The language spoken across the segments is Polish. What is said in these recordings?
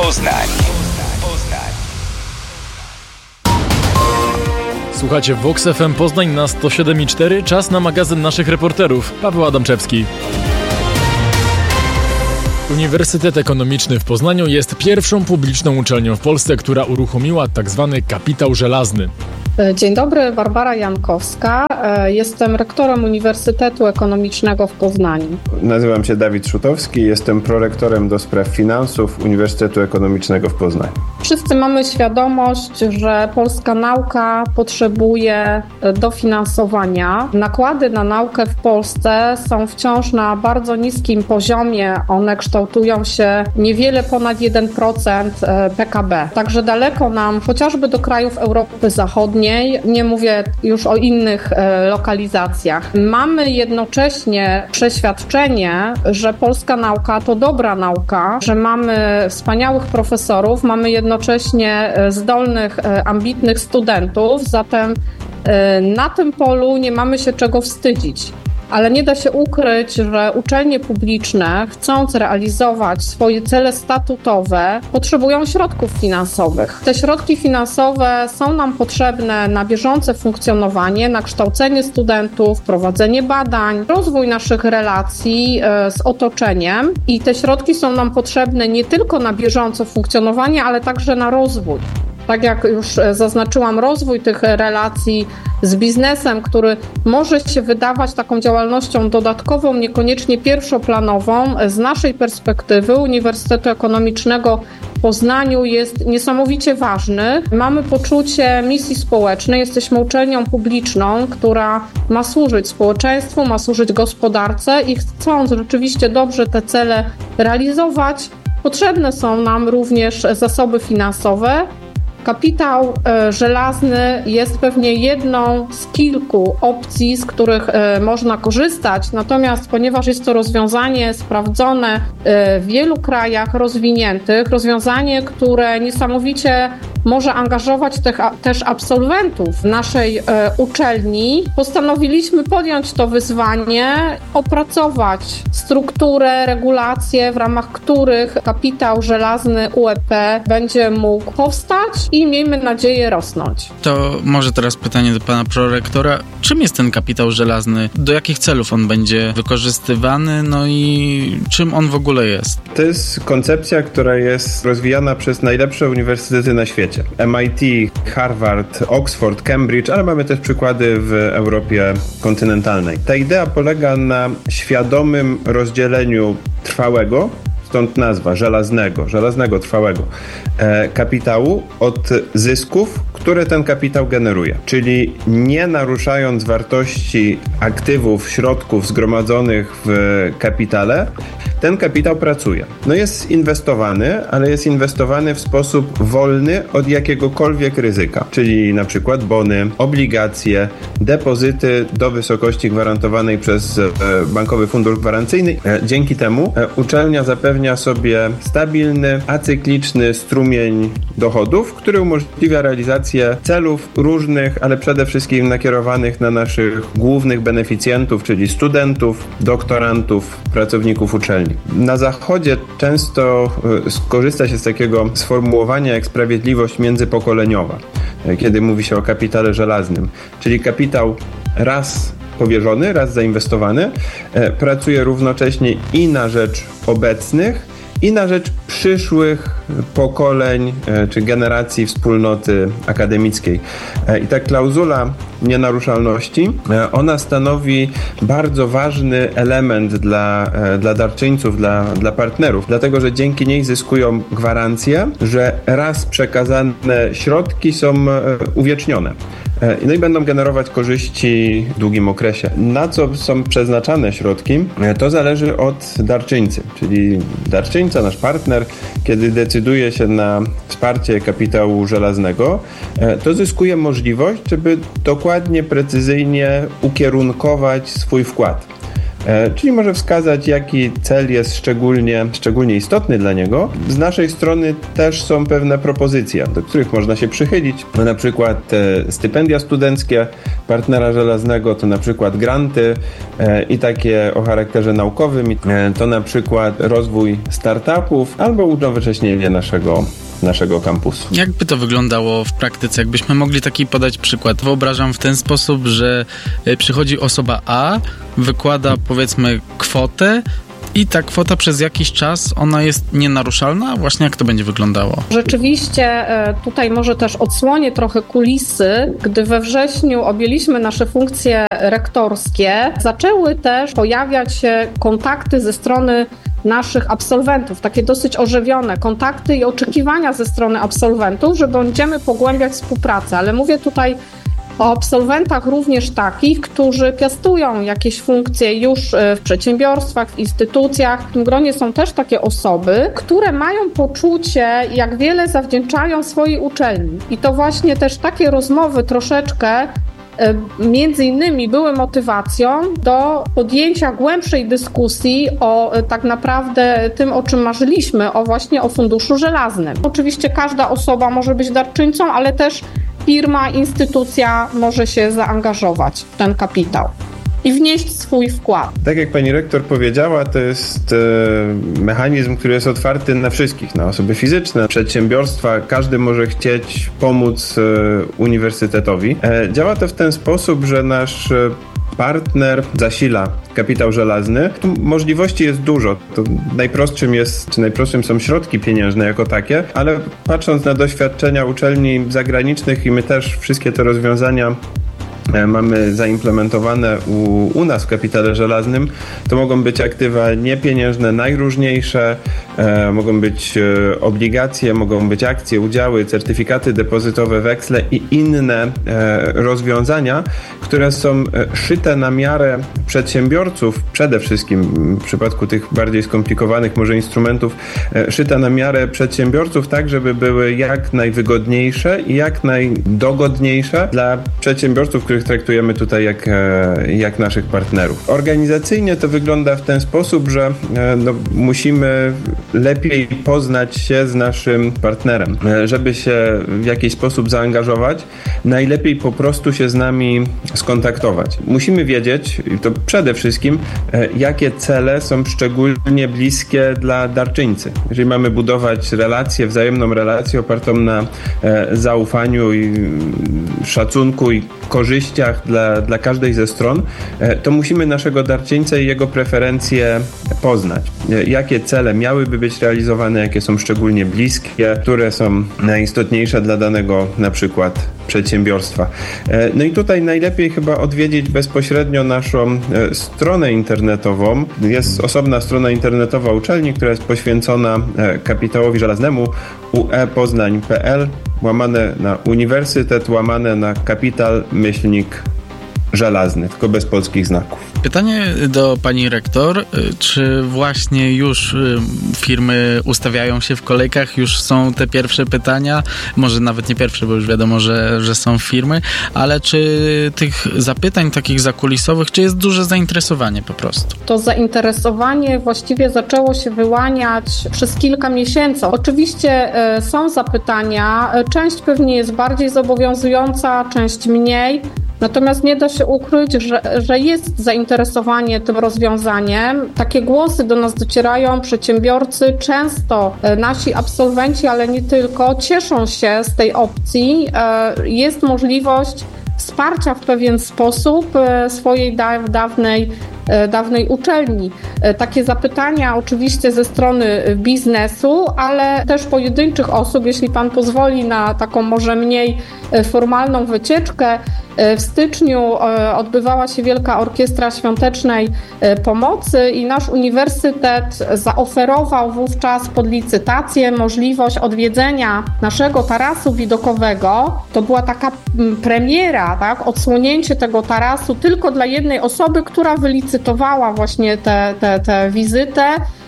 Poznań. Słuchacie Vox FM Poznań na 107,4. Czas na magazyn naszych reporterów. Paweł Adamczewski. Uniwersytet Ekonomiczny w Poznaniu jest pierwszą publiczną uczelnią w Polsce, która uruchomiła tzw. kapitał żelazny. Dzień dobry, Barbara Jankowska. Jestem rektorem Uniwersytetu Ekonomicznego w Poznaniu. Nazywam się Dawid Szutowski, jestem prorektorem do spraw finansów Uniwersytetu Ekonomicznego w Poznaniu. Wszyscy mamy świadomość, że polska nauka potrzebuje dofinansowania. Nakłady na naukę w Polsce są wciąż na bardzo niskim poziomie. One kształtują się niewiele ponad 1% PKB. Także daleko nam, chociażby do krajów Europy Zachodniej, nie mówię już o innych lokalizacjach. Mamy jednocześnie przeświadczenie, że polska nauka to dobra nauka, że mamy wspaniałych profesorów, mamy jednocześnie zdolnych, ambitnych studentów, zatem na tym polu nie mamy się czego wstydzić. Ale nie da się ukryć, że uczelnie publiczne, chcąc realizować swoje cele statutowe, potrzebują środków finansowych. Te środki finansowe są nam potrzebne na bieżące funkcjonowanie, na kształcenie studentów, prowadzenie badań, rozwój naszych relacji z otoczeniem i te środki są nam potrzebne nie tylko na bieżące funkcjonowanie, ale także na rozwój. Tak jak już zaznaczyłam, rozwój tych relacji z biznesem, który może się wydawać taką działalnością dodatkową, niekoniecznie pierwszoplanową, z naszej perspektywy Uniwersytetu Ekonomicznego w Poznaniu jest niesamowicie ważny. Mamy poczucie misji społecznej, jesteśmy uczelnią publiczną, która ma służyć społeczeństwu, ma służyć gospodarce i chcąc rzeczywiście dobrze te cele realizować, potrzebne są nam również zasoby finansowe. Kapitał żelazny jest pewnie jedną z kilku opcji, z których można korzystać, natomiast ponieważ jest to rozwiązanie sprawdzone w wielu krajach rozwiniętych, rozwiązanie, które niesamowicie może angażować też absolwentów naszej uczelni, postanowiliśmy podjąć to wyzwanie, opracować strukturę, regulacje, w ramach których kapitał żelazny UEP będzie mógł powstać i miejmy nadzieję rosnąć. To może teraz pytanie do pana prorektora. Czym jest ten kapitał żelazny? Do jakich celów on będzie wykorzystywany? No i czym on w ogóle jest? To jest koncepcja, która jest rozwijana przez najlepsze uniwersytety na świecie. MIT, Harvard, Oxford, Cambridge, ale mamy też przykłady w Europie kontynentalnej. Ta idea polega na świadomym rozdzieleniu trwałego, stąd nazwa żelaznego, trwałego kapitału od zysków, które ten kapitał generuje. Czyli nie naruszając wartości aktywów, środków zgromadzonych w kapitale, ten kapitał pracuje. No jest inwestowany, ale jest inwestowany w sposób wolny od jakiegokolwiek ryzyka, czyli na przykład bony, obligacje, depozyty do wysokości gwarantowanej przez Bankowy Fundusz Gwarancyjny. Dzięki temu uczelnia zapewnia sobie stabilny, acykliczny strumień dochodów, który umożliwia realizację celów różnych, ale przede wszystkim nakierowanych na naszych głównych beneficjentów, czyli studentów, doktorantów, pracowników uczelni. Na Zachodzie często korzysta się z takiego sformułowania jak sprawiedliwość międzypokoleniowa, kiedy mówi się o kapitale żelaznym, czyli kapitał raz powierzony, raz zainwestowany, pracuje równocześnie i na rzecz obecnych, i na rzecz przyszłych pokoleń czy generacji wspólnoty akademickiej. I ta klauzula nienaruszalności, ona stanowi bardzo ważny element dla darczyńców, dla partnerów, dlatego że dzięki niej zyskują gwarancję, że raz przekazane środki są uwiecznione. No i będą generować korzyści w długim okresie. Na co są przeznaczane środki, to zależy od darczyńcy, czyli darczyńca, nasz partner, kiedy decyduje się na wsparcie kapitału żelaznego, to zyskuje możliwość, żeby dokładnie, precyzyjnie ukierunkować swój wkład. czyli może wskazać, jaki cel jest szczególnie istotny dla niego. Z naszej strony też są pewne propozycje, do których można się przychylić. No, na przykład stypendia studenckie partnera żelaznego, to na przykład granty i takie o charakterze naukowym, to na przykład rozwój startupów albo unowocześnienie naszego kampusu. Jakby to wyglądało w praktyce? Jakbyśmy mogli taki podać przykład. Wyobrażam w ten sposób, że przychodzi osoba A, wykłada powiedzmy kwotę i ta kwota przez jakiś czas, ona jest nienaruszalna? Właśnie jak to będzie wyglądało? Rzeczywiście tutaj może też odsłonię trochę kulisy. Gdy we wrześniu objęliśmy nasze funkcje rektorskie, zaczęły też pojawiać się kontakty ze strony naszych absolwentów, takie dosyć ożywione kontakty i oczekiwania ze strony absolwentów, że będziemy pogłębiać współpracę, ale mówię tutaj o absolwentach również takich, którzy piastują jakieś funkcje już w przedsiębiorstwach, w instytucjach. W tym gronie są też takie osoby, które mają poczucie, jak wiele zawdzięczają swojej uczelni. I to właśnie też takie rozmowy troszeczkę między innymi były motywacją do podjęcia głębszej dyskusji o tak naprawdę tym, o czym marzyliśmy, o Funduszu Żelaznym. Oczywiście każda osoba może być darczyńcą, ale też firma, instytucja może się zaangażować w ten kapitał i wnieść swój wkład. Tak jak pani rektor powiedziała, to jest mechanizm, który jest otwarty na wszystkich, na osoby fizyczne, przedsiębiorstwa. Każdy może chcieć pomóc uniwersytetowi. Działa to w ten sposób, że nasz partner zasila kapitał żelazny. Tu możliwości jest dużo. To najprostszym są środki pieniężne jako takie, ale patrząc na doświadczenia uczelni zagranicznych i my też wszystkie te rozwiązania mamy zaimplementowane u nas w kapitale żelaznym, to mogą być aktywa niepieniężne, najróżniejsze, mogą być obligacje, mogą być akcje, udziały, certyfikaty depozytowe, weksle i inne rozwiązania, które są szyte na miarę przedsiębiorców, przede wszystkim w przypadku tych bardziej skomplikowanych może instrumentów, szyte na miarę przedsiębiorców tak, żeby były jak najwygodniejsze i jak najdogodniejsze dla przedsiębiorców, których traktujemy tutaj jak naszych partnerów. Organizacyjnie to wygląda w ten sposób, że musimy lepiej poznać się z naszym partnerem. Żeby się w jakiś sposób zaangażować, najlepiej po prostu się z nami skontaktować. Musimy wiedzieć, i to przede wszystkim, jakie cele są szczególnie bliskie dla darczyńcy. Jeżeli mamy budować wzajemną relację opartą na zaufaniu i szacunku i korzyściach dla każdej ze stron, to musimy naszego darczyńcę i jego preferencje poznać. Jakie cele miałyby być realizowane, jakie są szczególnie bliskie, które są najistotniejsze dla danego na przykład przedsiębiorstwa. No i tutaj najlepiej chyba odwiedzić bezpośrednio naszą stronę internetową. Jest osobna strona internetowa uczelni, która jest poświęcona kapitałowi żelaznemu uepoznań.pl /uniwersytet /kapital-żelazny, tylko bez polskich znaków. Pytanie do pani rektor, czy właśnie już firmy ustawiają się w kolejkach, już są te pierwsze pytania, może nawet nie pierwsze, bo już wiadomo, że są firmy, ale czy tych zapytań takich zakulisowych, czy jest duże zainteresowanie po prostu? To zainteresowanie właściwie zaczęło się wyłaniać przez kilka miesięcy. Oczywiście są zapytania, część pewnie jest bardziej zobowiązująca, część mniej. Natomiast nie da się ukryć, że jest zainteresowanie tym rozwiązaniem. Takie głosy do nas docierają, przedsiębiorcy, często nasi absolwenci, ale nie tylko, cieszą się z tej opcji. Jest możliwość wsparcia w pewien sposób swojej dawnej uczelni. Takie zapytania oczywiście ze strony biznesu, ale też pojedynczych osób, jeśli pan pozwoli na taką może mniej formalną wycieczkę. W styczniu odbywała się Wielka Orkiestra Świątecznej Pomocy i nasz uniwersytet zaoferował wówczas pod licytację możliwość odwiedzenia naszego tarasu widokowego. To była taka premiera, tak? Odsłonięcie tego tarasu tylko dla jednej osoby, która wylicytowała właśnie tę wizytę.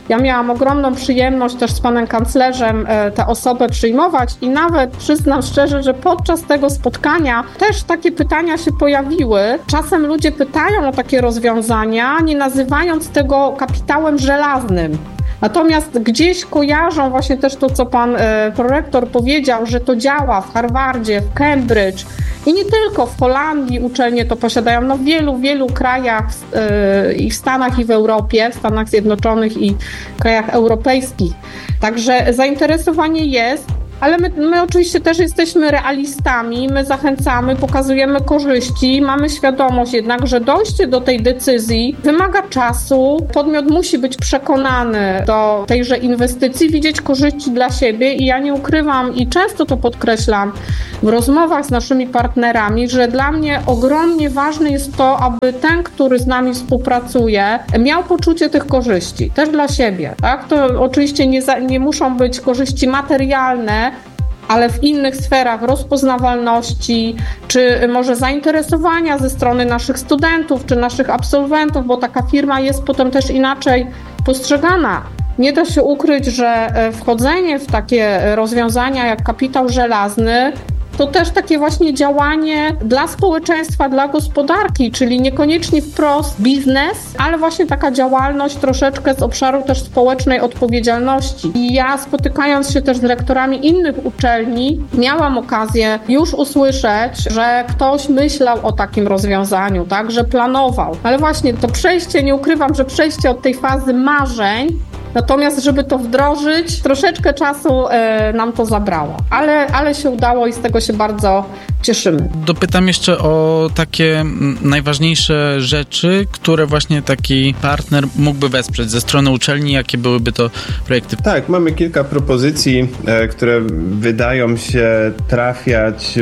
Ja miałam ogromną przyjemność też z panem kanclerzem tę osobę przyjmować i nawet przyznam szczerze, że podczas tego spotkania też takie pytania się pojawiły. Czasem ludzie pytają o takie rozwiązania, nie nazywając tego kapitałem żelaznym. Natomiast gdzieś kojarzą właśnie też to, co pan prorektor powiedział, że to działa w Harvardzie, w Cambridge i nie tylko w Holandii uczelnie to posiadają, w wielu krajach i w Stanach i w Europie, w Stanach Zjednoczonych i krajach europejskich. Także zainteresowanie jest. Ale my oczywiście też jesteśmy realistami, my zachęcamy, pokazujemy korzyści, mamy świadomość jednak, że dojście do tej decyzji wymaga czasu, podmiot musi być przekonany do tejże inwestycji, widzieć korzyści dla siebie i ja nie ukrywam i często to podkreślam w rozmowach z naszymi partnerami, że dla mnie ogromnie ważne jest to, aby ten, który z nami współpracuje, miał poczucie tych korzyści, też dla siebie, tak? To oczywiście nie muszą być korzyści materialne, ale w innych sferach rozpoznawalności, czy może zainteresowania ze strony naszych studentów, czy naszych absolwentów, bo taka firma jest potem też inaczej postrzegana. Nie da się ukryć, że wchodzenie w takie rozwiązania jak kapitał żelazny to też takie właśnie działanie dla społeczeństwa, dla gospodarki, czyli niekoniecznie wprost biznes, ale właśnie taka działalność troszeczkę z obszaru też społecznej odpowiedzialności. I ja spotykając się też z rektorami innych uczelni, miałam okazję już usłyszeć, że ktoś myślał o takim rozwiązaniu, tak, że planował. Ale właśnie to przejście, nie ukrywam, że przejście od tej fazy marzeń, natomiast żeby to wdrożyć, troszeczkę czasu nam to zabrało. Ale się udało i z tego się bardzo cieszymy. Dopytam jeszcze o takie najważniejsze rzeczy, które właśnie taki partner mógłby wesprzeć ze strony uczelni. Jakie byłyby to projekty? Tak, mamy kilka propozycji, które wydają się trafiać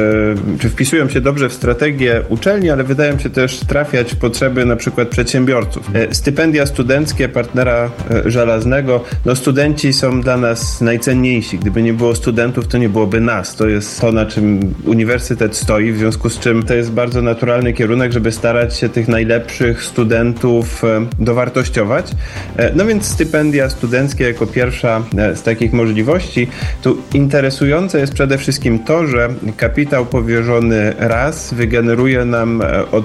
czy wpisują się dobrze w strategię uczelni, ale wydają się też trafiać w potrzeby na przykład przedsiębiorców. Stypendia studenckie partnera żelaznego. Studenci są dla nas najcenniejsi. Gdyby nie było studentów, to nie byłoby nas. To jest to, na czym uniwersytet stoi, w związku z czym to jest bardzo naturalny kierunek, żeby starać się tych najlepszych studentów dowartościować. Więc stypendia studenckie jako pierwsza z takich możliwości. Tu interesujące jest przede wszystkim to, że kapitał powierzony raz wygeneruje nam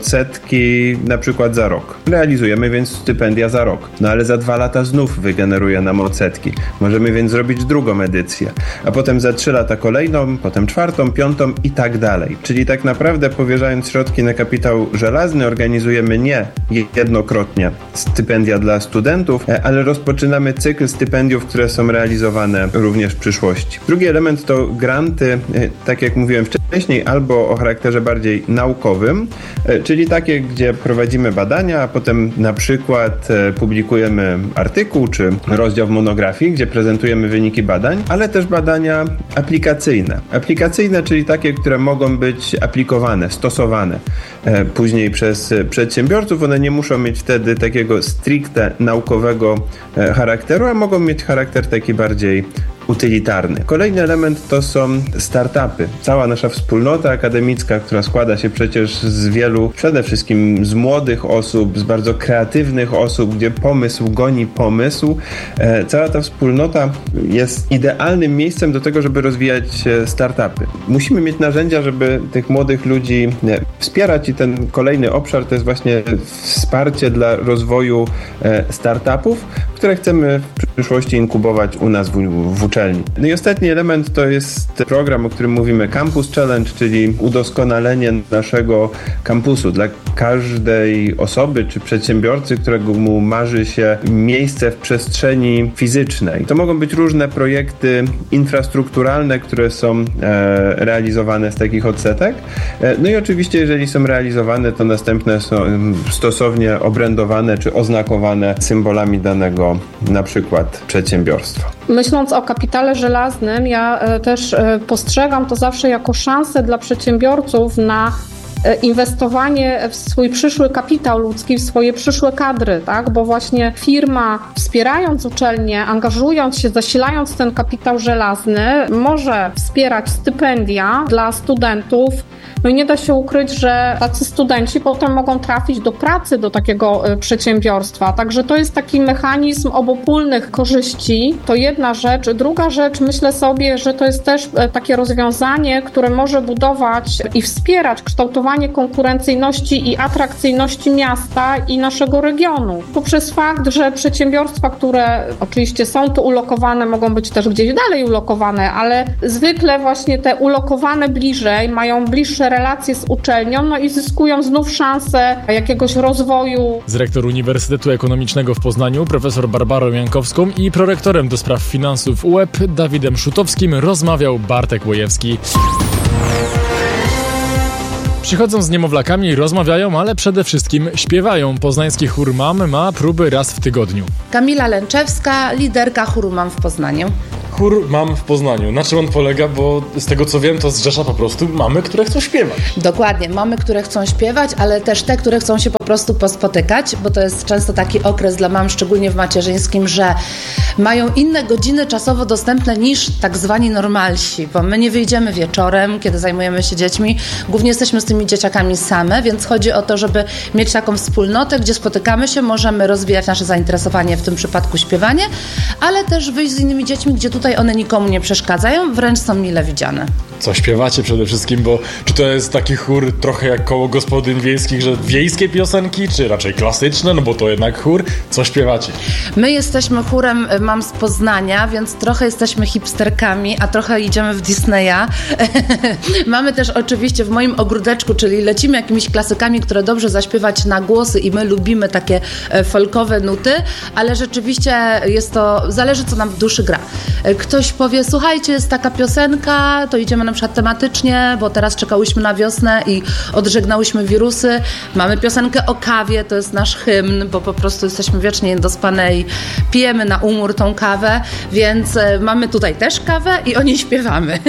odsetki na przykład za rok. Realizujemy więc stypendia za rok. Ale za 2 lata znów wygeneruje nam odsetki. Możemy więc zrobić drugą edycję, a potem za 3 lata kolejną, potem 4., 5. i tak dalej. Czyli tak naprawdę powierzając środki na kapitał żelazny organizujemy nie jednokrotnie stypendia dla studentów, ale rozpoczynamy cykl stypendiów, które są realizowane również w przyszłości. Drugi element to granty, tak jak mówiłem wcześniej, albo o charakterze bardziej naukowym, czyli takie, gdzie prowadzimy badania, a potem na przykład publikujemy artykuł czy rozdział w monografii, gdzie prezentujemy wyniki badań, ale też badania aplikacyjne. Aplikacyjne, czyli takie, które mogą być aplikowane, stosowane później przez przedsiębiorców. One nie muszą mieć wtedy takiego stricte naukowego charakteru, a mogą mieć charakter taki bardziej utylitarny. Kolejny element to są startupy. Cała nasza wspólnota akademicka, która składa się przecież z wielu, przede wszystkim z młodych osób, z bardzo kreatywnych osób, gdzie pomysł goni pomysł. Cała ta wspólnota jest idealnym miejscem do tego, żeby rozwijać startupy. Musimy mieć narzędzia, żeby tych młodych ludzi wspierać i ten kolejny obszar to jest właśnie wsparcie dla rozwoju startupów, które chcemy w przyszłości inkubować u nas w uczelni. I ostatni element to jest program, o którym mówimy Campus Challenge, czyli udoskonalenie naszego kampusu dla każdej osoby czy przedsiębiorcy, którego mu marzy się miejsce w przestrzeni fizycznej. To mogą być różne projekty infrastrukturalne, które są realizowane z takich odsetek. I oczywiście, jeżeli są realizowane, to następne są stosownie obrędowane czy oznakowane symbolami danego na przykład przedsiębiorstwa. Myśląc o kapitale żelaznym, ja też postrzegam to zawsze jako szansę dla przedsiębiorców na inwestowanie w swój przyszły kapitał ludzki, w swoje przyszłe kadry, tak? Bo właśnie firma, wspierając uczelnię, angażując się, zasilając ten kapitał żelazny, może wspierać stypendia dla studentów. No i nie da się ukryć, że tacy studenci potem mogą trafić do pracy, do takiego przedsiębiorstwa. Także to jest taki mechanizm obopólnych korzyści. To jedna rzecz. Druga rzecz, myślę sobie, że to jest też takie rozwiązanie, które może budować i wspierać kształtowanie konkurencyjności i atrakcyjności miasta i naszego regionu. Poprzez fakt, że przedsiębiorstwa, które oczywiście są tu ulokowane, mogą być też gdzieś dalej ulokowane, ale zwykle właśnie te ulokowane bliżej mają bliższe relacje z uczelnią, no i zyskują znów szansę jakiegoś rozwoju. Z rektor Uniwersytetu Ekonomicznego w Poznaniu, profesor Barbarą Jankowską i prorektorem do spraw finansów UEP Dawidem Szutowskim rozmawiał Bartek Łojewski. Przychodzą z niemowlakami, rozmawiają, ale przede wszystkim śpiewają. Poznański chór MAM ma próby raz w tygodniu. Kamila Lęczewska, liderka chóru MAM w Poznaniu. Chór MAM w Poznaniu. Na czym on polega? Bo z tego co wiem, to zrzesza po prostu mamy, które chcą śpiewać. Dokładnie. Mamy, które chcą śpiewać, ale też te, które chcą się po prostu pospotykać, bo to jest często taki okres dla mam, szczególnie w macierzyńskim, że mają inne godziny czasowo dostępne niż tak zwani normalsi, bo my nie wyjdziemy wieczorem, kiedy zajmujemy się dziećmi. Głównie jesteśmy z tymi dzieciakami same, więc chodzi o to, żeby mieć taką wspólnotę, gdzie spotykamy się, możemy rozwijać nasze zainteresowanie, w tym przypadku śpiewanie, ale też wyjść z innymi dziećmi, gdzie tutaj one nikomu nie przeszkadzają, wręcz są mile widziane. Co śpiewacie przede wszystkim, bo czy to jest taki chór trochę jak koło gospodyń wiejskich, że wiejskie piosenki, czy raczej klasyczne, no bo to jednak chór. Co śpiewacie? My jesteśmy chórem MAM z Poznania, więc trochę jesteśmy hipsterkami, a trochę idziemy w Disneya. Mamy też oczywiście w moim ogródeczku, czyli lecimy jakimiś klasykami, które dobrze zaśpiewać na głosy i my lubimy takie folkowe nuty, ale rzeczywiście jest to, zależy co nam w duszy gra. Ktoś powie, słuchajcie, jest taka piosenka, to idziemy na przykład tematycznie, bo teraz czekałyśmy na wiosnę i odżegnałyśmy wirusy. Mamy piosenkę o kawie, to jest nasz hymn, bo po prostu jesteśmy wiecznie niedospane i pijemy na umór tą kawę, więc mamy tutaj też kawę i o niej śpiewamy.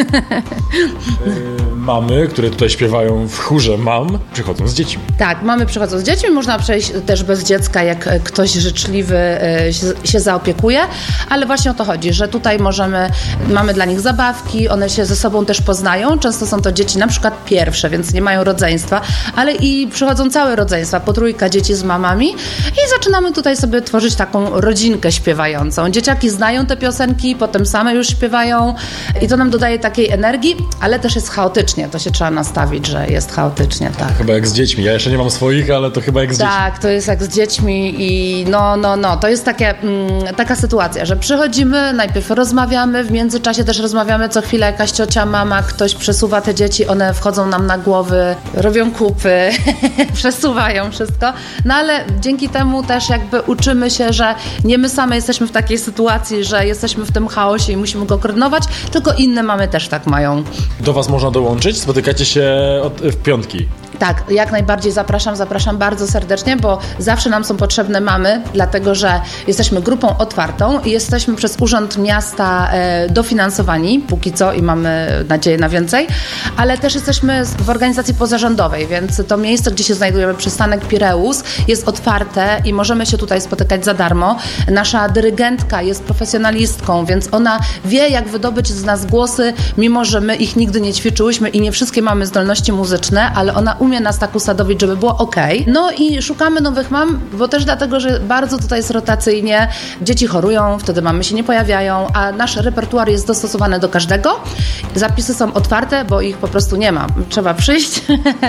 Mamy, które tutaj śpiewają w chórze MAM, przychodzą z dziećmi. Tak, mamy przychodzą z dziećmi, można przejść też bez dziecka, jak ktoś życzliwy się zaopiekuje, ale właśnie o to chodzi, że tutaj mamy dla nich zabawki, one się ze sobą też poznają, często są to dzieci na przykład pierwsze, więc nie mają rodzeństwa, ale i przychodzą całe rodzeństwa, po trójka dzieci z mamami i zaczynamy tutaj sobie tworzyć taką rodzinkę śpiewającą. Dzieciaki znają te piosenki, potem same już śpiewają i to nam dodaje takiej energii, ale też jest chaotycznie, to się trzeba nastawić, że jest chaotycznie, tak. Chyba jak z dziećmi, ja jeszcze nie mam swoich, ale to chyba jak z dziećmi. Tak, to jest jak z dziećmi i to jest taka sytuacja, że przychodzimy, najpierw rozmawiamy, w międzyczasie też rozmawiamy, co chwilę jakaś ciocia, mama, ktoś przesuwa te dzieci, one wchodzą nam na głowy, robią kupy, przesuwają wszystko, no ale dzięki temu też jakby uczymy się, że nie my same jesteśmy w takiej sytuacji, że jesteśmy w tym chaosie i musimy go koordynować, tylko inne mamy też tak mają. Do was można dołączyć? Spotykacie się w piątki? Tak, jak najbardziej zapraszam bardzo serdecznie, bo zawsze nam są potrzebne mamy, dlatego że jesteśmy grupą otwartą i jesteśmy przez Urząd Miasta dofinansowani, póki co i mamy nadzieję na więcej, ale też jesteśmy w organizacji pozarządowej, więc to miejsce, gdzie się znajdujemy, przystanek Pireus, jest otwarte i możemy się tutaj spotykać za darmo. Nasza dyrygentka jest profesjonalistką, więc ona wie, jak wydobyć z nas głosy, mimo że my ich nigdy nie ćwiczyłyśmy i nie wszystkie mamy zdolności muzyczne, ale ona umie nas tak usadowić, żeby było okej. No i szukamy nowych mam, bo też dlatego, że bardzo tutaj jest rotacyjnie. Dzieci chorują, wtedy mamy się nie pojawiają, a nasz repertuar jest dostosowany do każdego. Zapisy są otwarte, bo ich po prostu nie ma. Trzeba przyjść,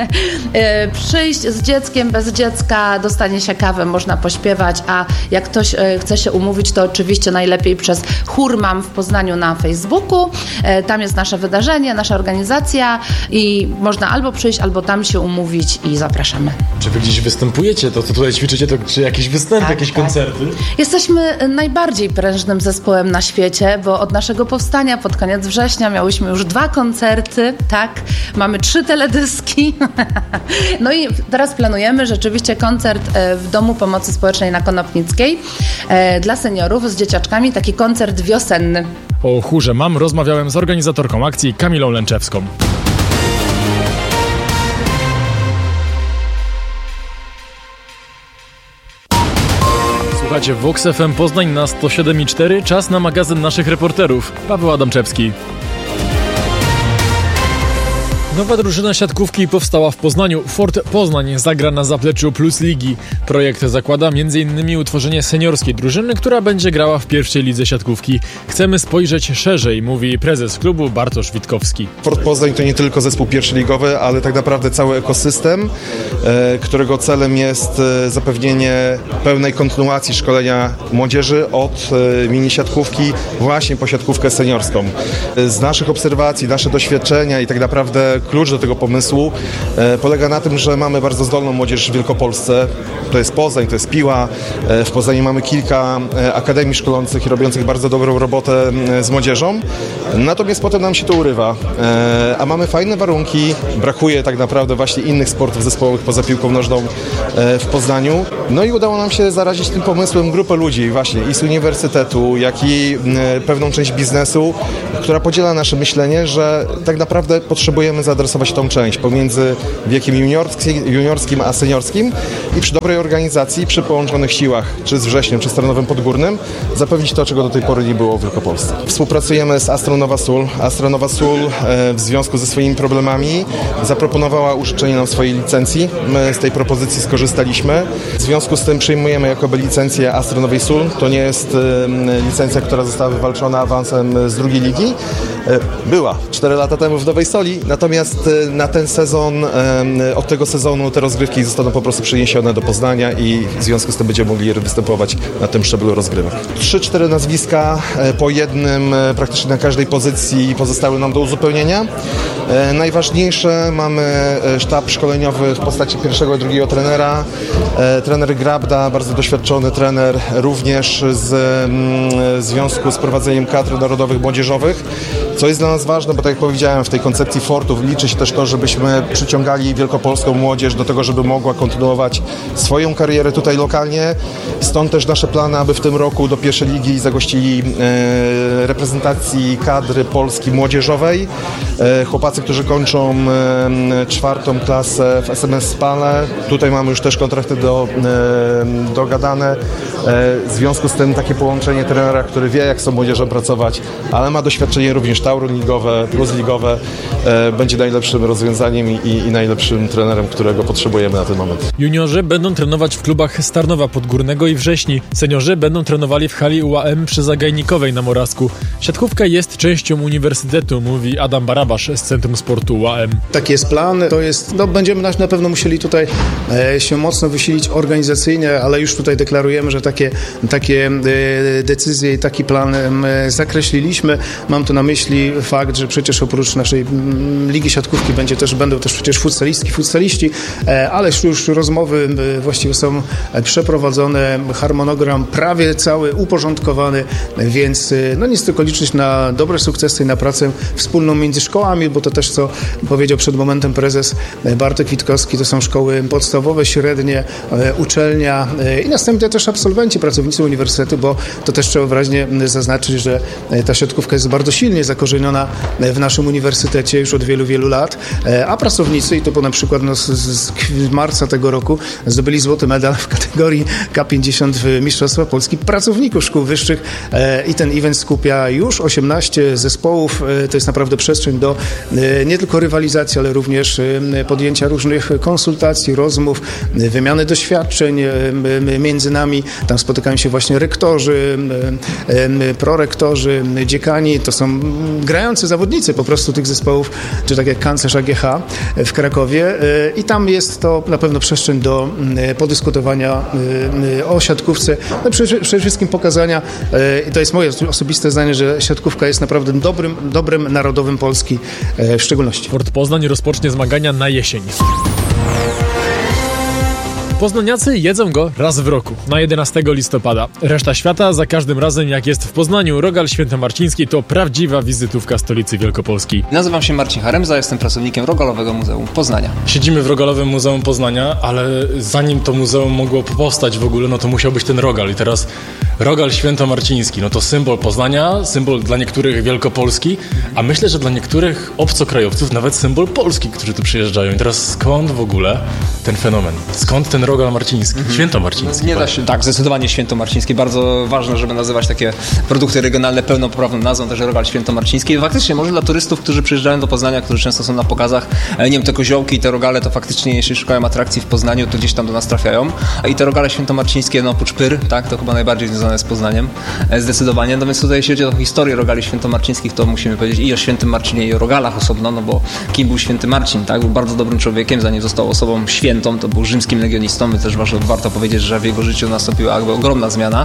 przyjść z dzieckiem, bez dziecka, dostanie się kawę, można pośpiewać, a jak ktoś chce się umówić, to oczywiście najlepiej przez chór MAM w Poznaniu na Facebooku. Tam jest nasze wydarzenie, nasza organizacja i można albo przyjść, albo tam się umówić i zapraszamy. Czy wy gdzieś występujecie? To co tutaj ćwiczycie, to czy jakieś występy, jakieś koncerty? Jesteśmy najbardziej prężnym zespołem na świecie, bo od naszego powstania pod koniec września miałyśmy już 2 koncerty, tak, mamy 3 teledyski. No i teraz planujemy rzeczywiście koncert w Domu Pomocy Społecznej na Konopnickiej dla seniorów z dzieciaczkami, taki koncert wiosenny. O chórze MAM rozmawiałem z organizatorką akcji Kamilą Lęczewską. Słuchacie Vox FM Poznań na 107,4. Czas na magazyn naszych reporterów. Paweł Adamczewski. Nowa drużyna siatkówki powstała w Poznaniu. Fort Poznań zagra na zapleczu Plus Ligi. Projekt zakłada m.in. utworzenie seniorskiej drużyny, która będzie grała w pierwszej lidze siatkówki. Chcemy spojrzeć szerzej, mówi prezes klubu Bartosz Witkowski. Fort Poznań to nie tylko zespół pierwszoligowy, ale tak naprawdę cały ekosystem, którego celem jest zapewnienie pełnej kontynuacji szkolenia młodzieży od mini siatkówki właśnie po siatkówkę seniorską. Z naszych obserwacji, nasze doświadczenia i tak naprawdę klucz do tego pomysłu polega na tym, że mamy bardzo zdolną młodzież w Wielkopolsce. To jest Poznań, to jest Piła. W Poznaniu mamy kilka akademii szkolących i robiących bardzo dobrą robotę z młodzieżą. Natomiast potem nam się to urywa. A mamy fajne warunki. Brakuje tak naprawdę właśnie innych sportów zespołowych poza piłką nożną w Poznaniu. No i udało nam się zarazić tym pomysłem grupę ludzi właśnie i z uniwersytetu, jak i pewną część biznesu, która podziela nasze myślenie, że tak naprawdę potrzebujemy zaadresować tą część pomiędzy wiekiem juniorskim a seniorskim i przy dobrej organizacji, przy połączonych siłach, czy z Wrześniem, czy z Tarnowem Podgórnym, zapewnić to, czego do tej pory nie było w Wielkopolsce. Współpracujemy z Astronowa Sól. Astronowa Sól w związku ze swoimi problemami zaproponowała użyczenie nam swojej licencji. My z tej propozycji skorzystaliśmy. W związku z tym przyjmujemy jakoby licencję Astronowej Sól. To nie jest licencja, która została wywalczona awansem z drugiej ligi. Była 4 lata temu w Nowej Soli, natomiast na ten sezon, od tego sezonu te rozgrywki zostaną po prostu przeniesione do Poznania i w związku z tym będziemy mogli występować na tym szczeblu rozgrywek. 3-4 nazwiska po jednym praktycznie na każdej pozycji pozostały nam do uzupełnienia. Najważniejsze, mamy sztab szkoleniowy w postaci pierwszego i drugiego trenera. Trener Grabda, bardzo doświadczony trener, również w związku z prowadzeniem kadr narodowych młodzieżowych. Co jest dla nas ważne, bo tak jak powiedziałem, w tej koncepcji Fortów liczy się też to, żebyśmy przyciągali wielkopolską młodzież do tego, żeby mogła kontynuować swoją karierę tutaj lokalnie. Stąd też nasze plany, aby w tym roku do pierwszej ligi zagościli reprezentacji kadry Polski młodzieżowej. Chłopacy, którzy kończą 4. klasę w SMS Spale. Tutaj mamy już też kontrakty dogadane. W związku z tym takie połączenie trenera, który wie, jak z tą młodzieżą pracować, ale ma doświadczenie również Tauron ligowe, plus ligowe, będzie najlepszym rozwiązaniem i najlepszym trenerem, którego potrzebujemy na ten moment. Juniorzy będą trenować w klubach z Tarnowa Podgórnego i Wrześni. Seniorzy będą trenowali w hali UAM przy Zagajnikowej na Morawsku. Siatkówka jest częścią uniwersytetu, mówi Adam Barabasz z Centrum Sportu UAM. Taki jest plan, to jest, będziemy na pewno musieli tutaj się mocno wysilić organizacyjnie, ale już tutaj deklarujemy, że takie decyzje i taki plan zakreśliliśmy. Mam tu na myśli fakt, że przecież oprócz naszej Ligi Siatkówki będą też przecież futsaliści, ale już rozmowy właściwie są przeprowadzone, harmonogram prawie cały uporządkowany, więc nie jest tylko liczyć na dobre sukcesy i na pracę wspólną między szkołami, bo to też, co powiedział przed momentem prezes Bartek Witkowski, to są szkoły podstawowe, średnie, uczelnia i następnie też absolwenci, pracownicy uniwersytetu, bo to też trzeba wyraźnie zaznaczyć, że ta siatkówka jest bardzo silnie zakorzeniona w naszym uniwersytecie już od wielu, wielu lat, a pracownicy, i to po na przykład z marca tego roku zdobyli złoty medal w kategorii K50 w Mistrzostwach Polski pracowników szkół wyższych i ten event skupia już 18 zespołów. To jest naprawdę przestrzeń do nie tylko rywalizacji, ale również podjęcia różnych konsultacji, rozmów, wymiany doświadczeń między nami. Tam spotykają się właśnie rektorzy, prorektorzy, dziekani. To są grający zawodnicy po prostu tych zespołów, czy tak jak kanclerz AGH w Krakowie. I tam jest to na pewno przestrzeń do podyskutowania o siatkówce. Przede wszystkim pokazania, i to jest moje osobiste zdanie, że siatkówka jest naprawdę dobrem narodowym Polski w szczególności. Fort Poznań rozpocznie zmagania na jesień. Poznaniacy jedzą go raz w roku, na 11 listopada. Reszta świata za każdym razem, jak jest w Poznaniu, Rogal Świętomarciński to prawdziwa wizytówka stolicy Wielkopolski. Nazywam się Marcin Haremza, jestem pracownikiem Rogalowego Muzeum Poznania. Siedzimy w Rogalowym Muzeum Poznania, ale zanim to muzeum mogło powstać w ogóle, to musiał być ten rogal. I teraz Rogal Świętomarciński, to symbol Poznania, symbol dla niektórych Wielkopolski, a myślę, że dla niektórych obcokrajowców nawet symbol Polski, którzy tu przyjeżdżają. I teraz skąd w ogóle ten fenomen? Skąd ten rogal marciński, świętomarciński. Nie da się, tak, zdecydowanie świętomarciński. Bardzo ważne, żeby nazywać takie produkty regionalne pełnoprawną nazwą, także rogal świętomarciński. I faktycznie może dla turystów, którzy przyjeżdżają do Poznania, którzy często są na pokazach, nie wiem, te koziołki i te rogale, to faktycznie jeśli szukają atrakcji w Poznaniu, to gdzieś tam do nas trafiają. I te rogale świętomarcińskie, no oprócz pyr, tak, to chyba najbardziej związane z Poznaniem, zdecydowanie. No więc tutaj jeśli chodzi o historię rogali świętomarcińskich, to musimy powiedzieć i o świętym Marcinie, i o rogalach osobno, no bo kim był święty Marcin, tak? Był bardzo dobrym człowiekiem, zanim został osobą świętą, to był rzymskim legionistą, my też warto powiedzieć, że w jego życiu nastąpiła jakby ogromna zmiana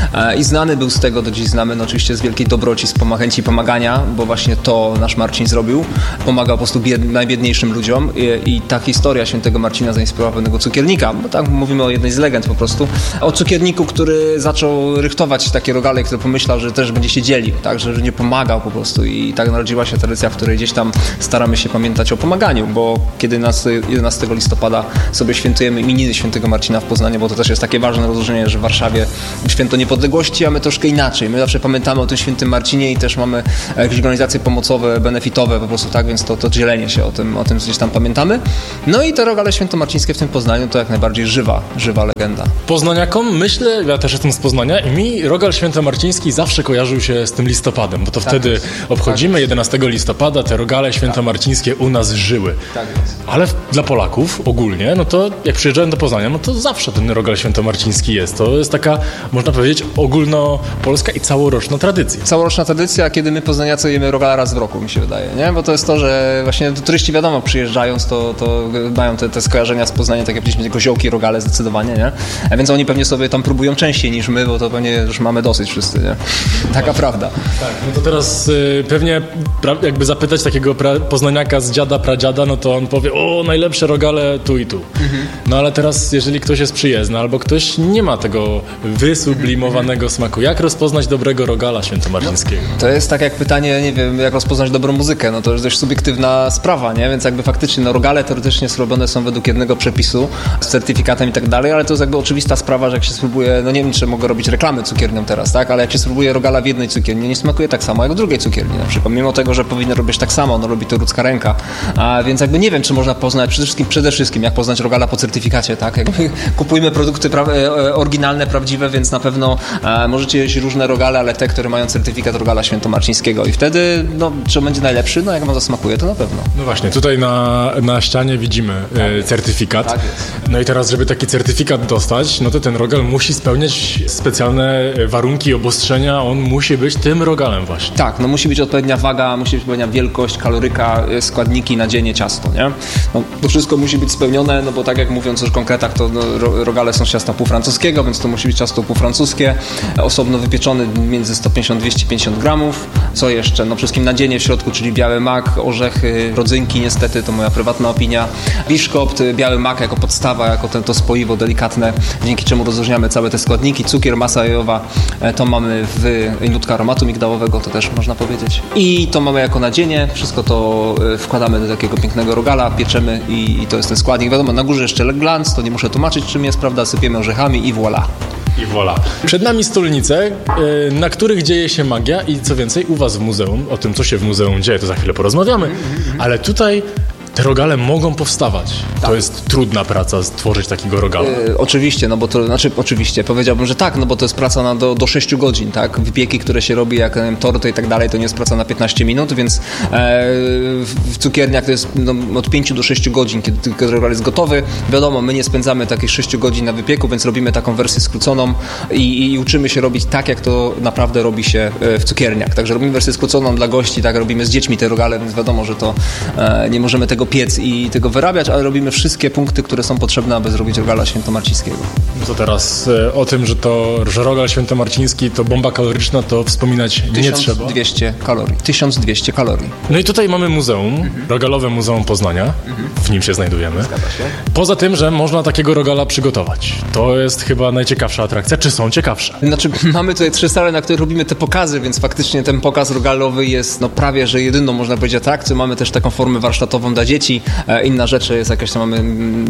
i znany był z tego, do dziś znamy, no oczywiście z wielkiej dobroci, z chęci pomagania, bo właśnie to nasz Marcin zrobił, pomagał po prostu najbiedniejszym ludziom i ta historia świętego Marcina zainspirowała pewnego cukiernika, bo tak mówimy o jednej z legend po prostu, o cukierniku, który zaczął rychtować takie rogale, który pomyślał, że też będzie się dzielił, tak, że nie pomagał po prostu i tak narodziła się tradycja, w której gdzieś tam staramy się pamiętać o pomaganiu, bo kiedy 11 listopada sobie świętujemy imieniny świętego Marcina w Poznaniu, bo to też jest takie ważne rozróżnienie, że w Warszawie święto niepodległości, a my troszkę inaczej. My zawsze pamiętamy o tym świętym Marcinie i też mamy jakieś organizacje pomocowe, benefitowe po prostu, tak, więc to dzielenie się o tym gdzieś tam pamiętamy. No i te rogale świętomarcińskie w tym Poznaniu to jak najbardziej żywa legenda. Poznaniakom, myślę, ja też jestem z Poznania i mi rogal świętomarciński zawsze kojarzył się z tym listopadem, bo to wtedy obchodzimy 11 listopada, te rogale świętomarcińskie u nas żyły. Tak jest. Ale dla Polaków ogólnie, no to jak przyjeżdżają do Poznania, no to zawsze ten rogal świętomarciński jest. To jest taka, można powiedzieć, ogólnopolska i całoroczna tradycja. Całoroczna tradycja, kiedy my poznaniacy jemy rogala raz w roku, mi się wydaje, nie? Bo to jest to, że właśnie turyści wiadomo, przyjeżdżając, to mają te skojarzenia z Poznaniem, tak jak powiedzieliśmy, koziołki, rogale zdecydowanie, nie? A więc oni pewnie sobie tam próbują częściej niż my, bo to pewnie już mamy dosyć wszyscy, nie? Taka prawda. Tak, no to teraz pewnie jakby zapytać takiego poznaniaka z dziada, pradziada, no to on powie, o, najlepsze rogale tu i tu. No ale teraz, jeżeli ktoś jest przyjezdny, albo ktoś nie ma tego wysublimowanego smaku, jak rozpoznać dobrego rogala świętomarcińskiego? No, to jest tak jak pytanie, nie wiem, jak rozpoznać dobrą muzykę, no to jest dość subiektywna sprawa, nie? Więc jakby faktycznie, no rogale teoretycznie zrobione są według jednego przepisu, z certyfikatem i tak dalej, ale to jest jakby oczywista sprawa, że jak się spróbuje, no nie wiem, czy mogę robić reklamy cukierniom teraz, tak? Ale jak się spróbuje rogala w jednej cukierni, nie smakuje tak samo jak w drugiej cukierni na przykład. Mimo tego, że powinno robić tak samo, no robi to ludzka ręka. A więc jakby nie wiem, czy można poznać, przede wszystkim jak poznać rogala po certyfikacie, tak? Jakby kupujmy produkty oryginalne, prawdziwe, więc na pewno możecie jeść różne rogale, ale te, które mają certyfikat rogala świętomarcińskiego i wtedy, no, czy on będzie najlepszy? No jak wam zasmakuje, to na pewno. No właśnie, tutaj na ścianie widzimy certyfikat. Tak jest. No i teraz, żeby taki certyfikat dostać, no to ten rogal musi spełniać specjalne warunki, obostrzenia, on musi być tym rogalem właśnie. Tak, no musi być odpowiednia waga, musi być odpowiednia wielkość, kaloryka, składniki, nadzienie, ciasto, nie? No, to wszystko musi być spełnione, no bo tak jak mówiąc o konkretach, to no, rogale są z ciasta półfrancuskiego, więc to musi być ciasto półfrancuskie, osobno wypieczony między 150-250 gramów. Co jeszcze? No wszystkim nadzienie w środku, czyli biały mak, orzechy, rodzynki, niestety, to moja prywatna opinia. Biszkopt, biały mak jako podstawa, jako to spoiwo delikatne, dzięki czemu rozróżniamy całe te składniki. Cukier, masa jajowa, to mamy w nutka aromatu migdałowego, to też można powiedzieć. I to mamy jako nadzienie, wszystko to wkładamy do takiego pięknego rogala, pieczemy i to jest ten składnik. Wiadomo, na górze jeszcze glans, to nie muszę tłumaczyć czym jest, prawda, sypiemy orzechami i voilà. I voilà. Przed nami stolnice, na których dzieje się magia i co więcej, u was w muzeum, o tym co się w muzeum dzieje, to za chwilę porozmawiamy, ale tutaj te rogale mogą powstawać. Tak. To jest trudna praca stworzyć takiego rogala. Oczywiście, no bo to, oczywiście, powiedziałbym, że tak, no bo to jest praca do 6 godzin, tak? Wypieki, które się robi, jak torty i tak dalej, to nie jest praca na 15 minut, więc w cukierniach to jest od 5 do 6 godzin, kiedy rogal jest gotowy. Wiadomo, my nie spędzamy takich 6 godzin na wypieku, więc robimy taką wersję skróconą i uczymy się robić tak, jak to naprawdę robi się w cukierniach. Także robimy wersję skróconą dla gości, tak? Robimy z dziećmi te rogale, więc wiadomo, że to nie możemy tego piec i tego wyrabiać, ale robimy wszystkie punkty, które są potrzebne, aby zrobić rogala świętomarcińskiego. No to teraz o tym, że rogal świętomarciński to bomba kaloryczna, to wspominać nie trzeba. 1200 kalorii. 1200 kalorii. No i tutaj mamy muzeum, Rogalowe Muzeum Poznania. W nim się znajdujemy. Zgadza się. Poza tym, że można takiego rogala przygotować. To jest chyba najciekawsza atrakcja. Czy są ciekawsze? Znaczy, mamy tutaj 3 sale, na których robimy te pokazy, więc faktycznie ten pokaz rogalowy jest prawie, że jedyną, można powiedzieć, atrakcją. Mamy też taką formę warsztatową dla dzieci, dzieci, inna rzecz jest jakaś tam mamy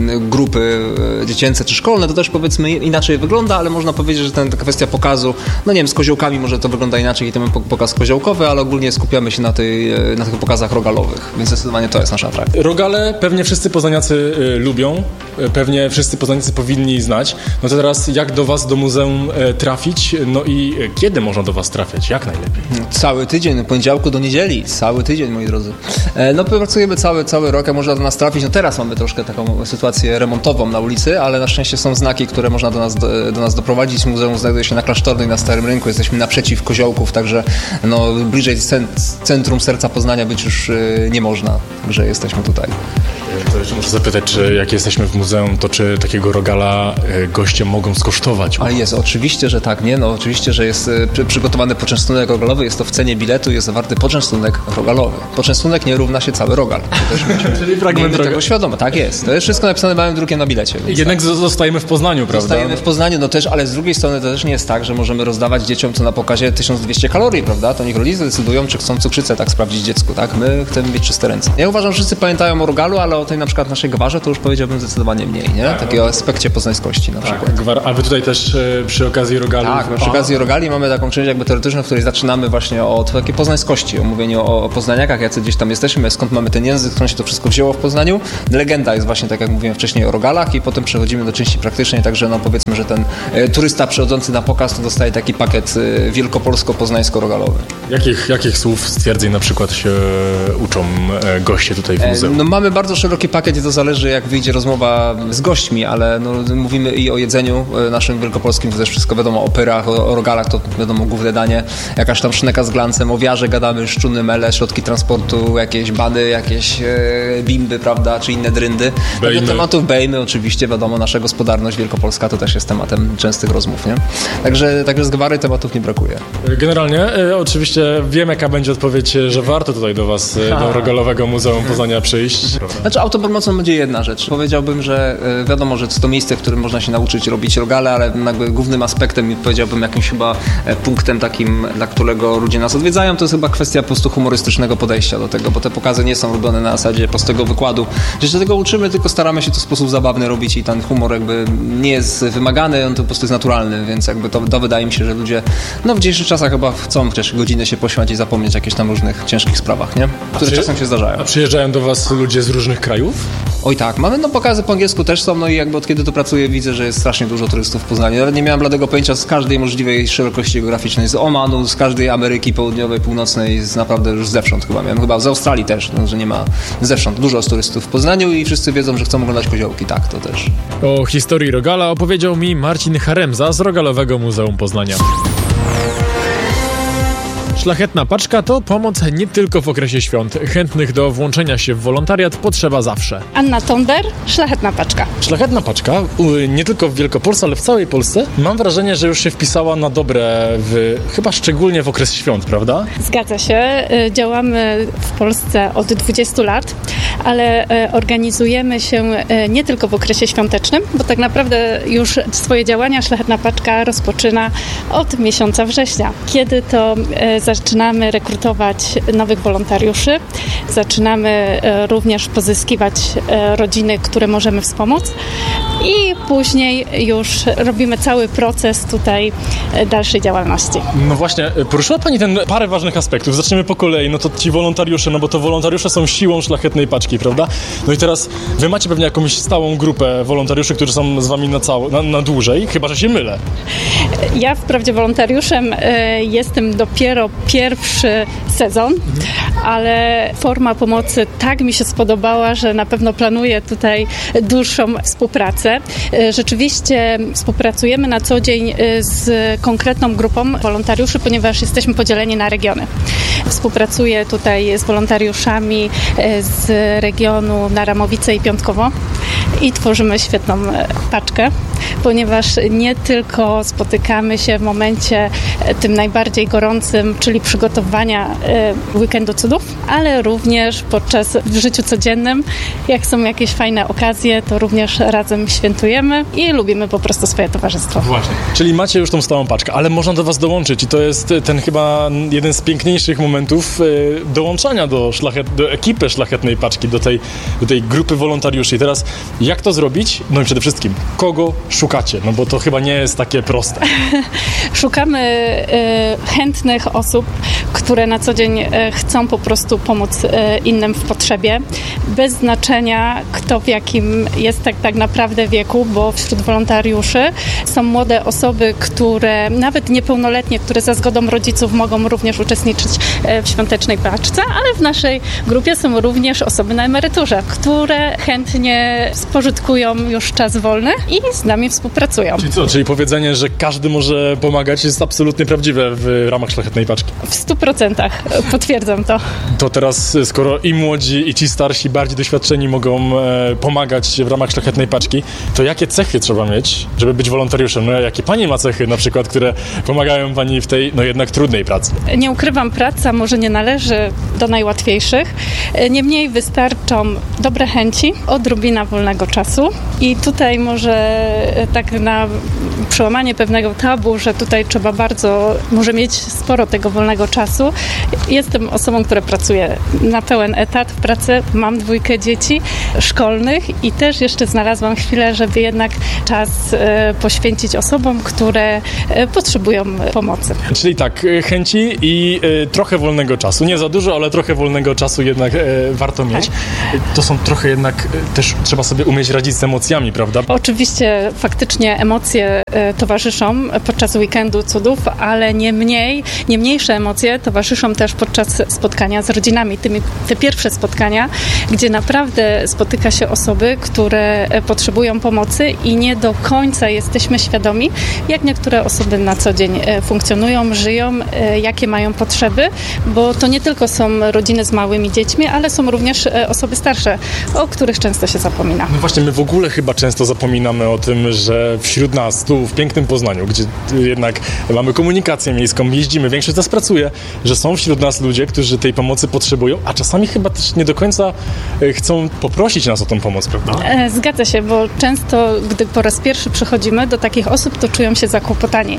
grupy dziecięce czy szkolne, to też powiedzmy inaczej wygląda, ale można powiedzieć, że ta kwestia pokazu, no nie wiem, z koziołkami może to wygląda inaczej i to mamy pokaz koziołkowy, ale ogólnie skupiamy się na tych pokazach rogalowych, więc zdecydowanie to jest nasza atrakcja. Rogale pewnie wszyscy poznaniacy lubią, pewnie wszyscy poznaniacy powinni znać. No to teraz jak do was, do muzeum trafić, no i kiedy można do was trafiać? Jak najlepiej? Cały tydzień, od poniedziałku do niedzieli, cały tydzień, moi drodzy. No pracujemy cały rok, jak można do nas trafić. No teraz mamy troszkę taką sytuację remontową na ulicy, ale na szczęście są znaki, które można do nas doprowadzić. Muzeum znajduje się na Klasztornej, na Starym Rynku, jesteśmy naprzeciw Koziołków, także no, bliżej centrum serca Poznania być już nie można, także jesteśmy tutaj. To jeszcze muszę zapytać, czy jak jesteśmy w muzeum, to czy takiego rogala goście mogą skosztować? Ale jest, oczywiście, że tak, nie? No oczywiście, że jest przygotowany poczęstunek rogalowy, jest to w cenie biletu, jest zawarty poczęstunek rogalowy. Poczęstunek nie równa się cały rogal. Czyli fragment tego świadomo, tak jest. To jest wszystko napisane małym drukiem na bilecie. Jednak tak. Zostajemy w Poznaniu, prawda? Zostajemy w Poznaniu, no też, ale z drugiej strony to też nie jest tak, że możemy rozdawać dzieciom co na pokazie 1200 kalorii, prawda? To niech rodzice decydują, czy chcą cukrzycę tak sprawdzić dziecku, tak? My chcemy mieć czyste ręce. Ja uważam, że wszyscy pamiętają o rogalu, ale o tej na przykład naszej gwarze to już powiedziałbym zdecydowanie mniej, nie? Takiego aspekcie poznańskości na przykład. Gwar, a wy tutaj też przy okazji rogali? Tak, przy okazji rogali mamy taką część jakby teoretyczną, w której zaczynamy właśnie od takiej poznańskości, o mówieniu o poznaniakach, jacy gdzieś tam jesteśmy, skąd mamy ten język, skąd się to wszystko wzięło w Poznaniu. Legenda jest właśnie, tak jak mówiłem wcześniej, o rogalach i potem przechodzimy do części praktycznej, także no powiedzmy, że ten turysta przychodzący na pokaz to dostaje taki pakiet wielkopolsko-poznańsko-rogalowy. Jakich słów, stwierdzeń na przykład się uczą goście tutaj w muzeum? No mamy bardzo szeroki pakiet i to zależy, jak wyjdzie rozmowa z gośćmi, ale no, mówimy i o jedzeniu naszym wielkopolskim, to też wszystko wiadomo, o pyrach, o rogalach, to wiadomo główne danie, jakaś tam szneka z glancem, o wiarze gadamy, szczuny, mele, środki transportu, jakieś bany, jakieś bimby, prawda, czy inne dryndy. Do tematów bejmy oczywiście, wiadomo, nasza gospodarność wielkopolska to też jest tematem częstych rozmów, nie? Także z gwary tematów nie brakuje. Generalnie, oczywiście wiem, jaka będzie odpowiedź, że warto tutaj do was, do Rogalowego Muzeum Poznania przyjść. Znaczy autopromocją będzie jedna rzecz. Powiedziałbym, że wiadomo, że to miejsce, w którym można się nauczyć robić rogale, ale jakby głównym aspektem, powiedziałbym jakimś chyba punktem takim, dla którego ludzie nas odwiedzają, to jest chyba kwestia po prostu humorystycznego podejścia do tego, bo te pokazy nie są robione na zasadzie prostego wykładu. Że się tego uczymy, tylko staramy się to w sposób zabawny robić i ten humor jakby nie jest wymagany, on to po prostu jest naturalny, więc jakby to wydaje mi się, że ludzie w dzisiejszych czasach chyba chcą chociaż godzinę się poświęcić i zapomnieć o jakichś tam różnych ciężkich sprawach, nie? Które czasem się zdarzają. A przyjeżdżają do was ludzie z różnych krajów? Oj tak, mamy pokazy po angielsku też są, no i jakby od kiedy tu pracuję widzę, że jest strasznie dużo turystów w Poznaniu. Nawet nie miałem bladego pojęcia z każdej możliwej szerokości geograficznej, z Omanu, z każdej Ameryki Południowej, Północnej, z naprawdę już zewsząd chyba z Australii też, no, że nie ma zewsząd dużo turystów w Poznaniu i wszyscy wiedzą, że chcą oglądać koziołki, tak, to też. O historii rogala opowiedział mi Marcin Haremza z Rogalowego Muzeum Poznania. Szlachetna paczka to pomoc nie tylko w okresie świąt. Chętnych do włączenia się w wolontariat potrzeba zawsze. Anna Tonder, Szlachetna paczka. Szlachetna paczka, nie tylko w Wielkopolsce, ale w całej Polsce. Mam wrażenie, że już się wpisała na dobre, chyba szczególnie w okres świąt, prawda? Zgadza się. Działamy w Polsce od 20 lat, ale organizujemy się nie tylko w okresie świątecznym, bo tak naprawdę już swoje działania Szlachetna paczka rozpoczyna od miesiąca września, kiedy to zaczynamy rekrutować nowych wolontariuszy, zaczynamy również pozyskiwać rodziny, które możemy wspomóc i później już robimy cały proces tutaj dalszej działalności. No właśnie, poruszyła Pani parę ważnych aspektów. Zaczniemy po kolei. No to ci wolontariusze, no bo to wolontariusze są siłą Szlachetnej paczki, prawda? No i teraz wy macie pewnie jakąś stałą grupę wolontariuszy, którzy są z Wami na dłużej, chyba że się mylę. Ja wprawdzie wolontariuszem jestem dopiero pierwszy sezon, ale forma pomocy tak mi się spodobała, że na pewno planuję tutaj dłuższą współpracę. Rzeczywiście współpracujemy na co dzień z konkretną grupą wolontariuszy, ponieważ jesteśmy podzieleni na regiony. Współpracuję tutaj z wolontariuszami z regionu Naramowice i Piątkowo, i tworzymy świetną paczkę, ponieważ nie tylko spotykamy się w momencie tym najbardziej gorącym, czyli przygotowania Weekendu Cudów, ale również w życiu codziennym, jak są jakieś fajne okazje, to również razem świętujemy i lubimy po prostu swoje towarzystwo. Właśnie. Czyli macie już tą stałą paczkę, ale można do was dołączyć i to jest ten chyba jeden z piękniejszych momentów dołączania do ekipy Szlachetnej Paczki, do tej grupy wolontariuszy. I teraz jak to zrobić? No i przede wszystkim, kogo szukacie? No bo to chyba nie jest takie proste. Szukamy chętnych osób, które na co dzień chcą po prostu pomóc innym w potrzebie, bez znaczenia kto w jakim jest tak naprawdę wieku, bo wśród wolontariuszy są młode osoby, które nawet niepełnoletnie, które za zgodą rodziców mogą również uczestniczyć w świątecznej paczce, ale w naszej grupie są również osoby na emeryturze, które chętnie spożytkują już czas wolny i z nami współpracują. Czyli co? Czyli powiedzenie, że każdy może pomagać jest absolutnie prawdziwe w ramach Szlachetnej Paczki. W 100% potwierdzam to. To teraz, skoro i młodzi, i ci starsi, bardziej doświadczeni mogą pomagać w ramach Szlachetnej Paczki, to jakie cechy trzeba mieć, żeby być wolontariuszem? No jakie pani ma cechy na przykład, które pomagają pani w tej, no jednak trudnej pracy? Nie ukrywam, praca może nie należy do najłatwiejszych, niemniej wystarczą dobre chęci, odrobina wolnego czasu i tutaj może tak na przełamanie pewnego tabu, że tutaj trzeba może mieć sporo tego wolnego czasu. Jestem osobą, która pracuje na pełen etat w pracy, mam 2 dzieci szkolnych i też jeszcze znalazłam chwilę, żeby jednak czas poświęcić osobom, które potrzebują pomocy. Czyli tak, chęci i trochę wolnego czasu. Nie za dużo, ale trochę wolnego czasu jednak warto mieć. To są trochę jednak, też trzeba sobie umieć radzić z emocjami, prawda? Oczywiście faktycznie emocje towarzyszą podczas Weekendu Cudów, ale nie mniejsze emocje towarzyszą też podczas spotkania z rodzinami. Te pierwsze spotkania, gdzie naprawdę spotyka się osoby, które potrzebują pomocy i nie do końca jesteśmy świadomi, jak niektóre osoby na co dzień funkcjonują, żyją, jakie mają potrzeby, bo to nie tylko są rodziny z małymi dziećmi, ale są również osoby starsze, o których często się zapomina. No właśnie, my w ogóle chyba często zapominamy o tym, że wśród nas, tu w pięknym Poznaniu, gdzie jednak mamy komunikację miejską, jeździmy, większość z nas pracuje, że są wśród nas ludzie, którzy tej pomocy potrzebują, a czasami chyba też nie do końca chcą poprosić nas o tą pomoc, prawda? Zgadza się, bo często, gdy po raz pierwszy przychodzimy do takich osób, to czują się zakłopotani.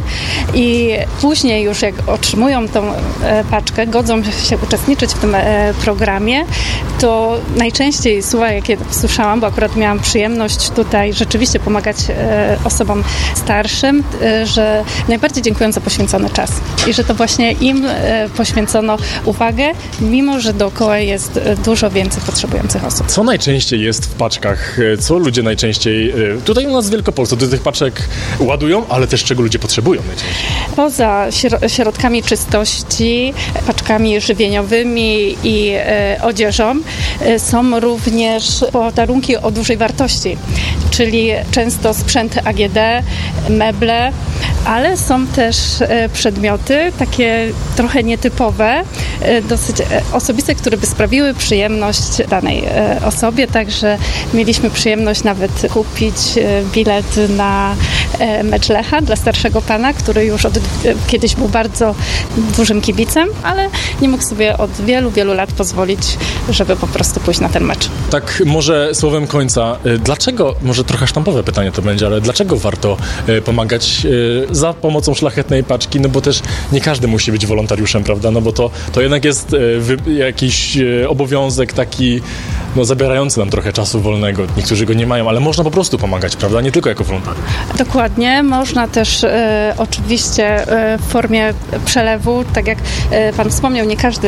I później już jak otrzymują tą paczkę, godzą się uczestniczyć w tym programie, to najczęściej słowa, jakie słyszałam, bo akurat miałam przyjemność tutaj rzeczywiście pomagać osobom starszym, że najbardziej dziękują za poświęcony czas i że to właśnie im poświęcono uwagę, mimo że dookoła jest dużo więcej potrzebujących osób. Co najczęściej jest w paczkach? Co ludzie najczęściej, tutaj u nas w Wielkopolsce, do tych paczek ładują, ale też czego ludzie potrzebują najczęściej? Poza środkami czystości, paczkami żywieniowymi i odzieżą są również podarunki o dużej wartości, czyli często sprzęty AGD, meble, ale są też przedmioty takie trochę nietypowe, dosyć osobiste, które by sprawiły przyjemność danej osobie, także mieliśmy przyjemność nawet kupić bilet na mecz Lecha dla starszego pana, który już kiedyś był bardzo dużym kibicem, ale nie mógł sobie od wielu, wielu lat pozwolić, żeby po prostu pójść na ten mecz. Tak może słowem końca, dlaczego, może trochę sztampowe pytanie to będzie, ale dlaczego warto pomagać za pomocą Szlachetnej Paczki? No bo też nie każdy musi być wolontariuszem, prawda? No bo to jednak jest jakiś obowiązek taki, no zabierający nam trochę czasu wolnego. Niektórzy go nie mają, ale można po prostu pomagać, prawda? Nie tylko jako wolontariusz. Dokładnie. Można też oczywiście w formie przelewu, tak jak pan wspomniał, nie każdy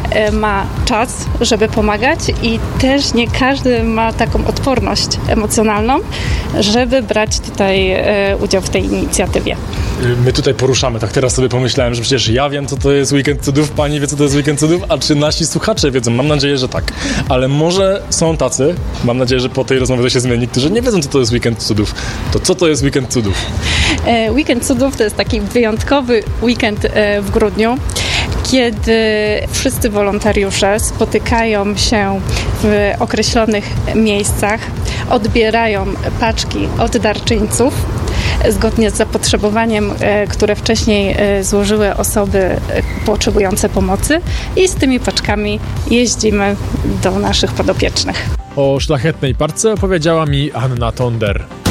ma czas, żeby pomagać i też nie każdy ma taką odporność emocjonalną, żeby brać tutaj udział w tej inicjatywie. My tutaj poruszamy, tak teraz sobie pomyślałem, że przecież ja wiem, co to jest Weekend Cudów, pani wie, co to jest Weekend Cudów, a czy nasi słuchacze wiedzą? Mam nadzieję, że tak. Ale może są tacy, mam nadzieję, że po tej rozmowie to się zmieni, którzy nie wiedzą, co to jest Weekend Cudów. To co to jest Weekend Cudów? Weekend Cudów to jest taki wyjątkowy weekend w grudniu, kiedy wszyscy wolontariusze spotykają się w określonych miejscach, odbierają paczki od darczyńców zgodnie z zapotrzebowaniem, które wcześniej złożyły osoby potrzebujące pomocy i z tymi paczkami jeździmy do naszych podopiecznych. O szlachetnej parce opowiedziała mi Anna Tonder.